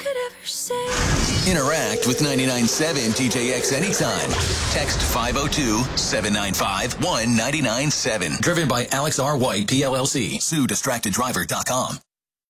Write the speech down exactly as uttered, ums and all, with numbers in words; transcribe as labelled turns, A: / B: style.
A: could ever say.
B: Interact with ninety-nine point seven T J X anytime. Text five oh two, seven nine five, one nine nine seven. Driven by Alex R. White, P L L C. Sue distracted driver dot com.